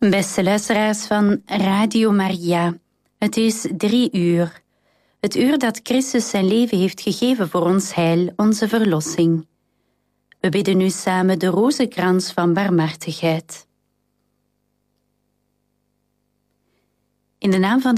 Beste luisteraars van Radio Maria, het is 3:00. Het uur dat Christus zijn leven heeft gegeven voor ons heil, onze verlossing. We bidden nu samen de rozenkrans van barmhartigheid. In de naam van